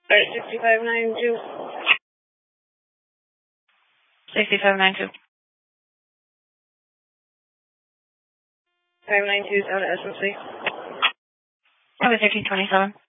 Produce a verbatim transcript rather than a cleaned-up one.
Alright, sixty-five ninety-two. sixty-five ninety-two. five nine two, seven S M C. Over thirteen twenty-seven.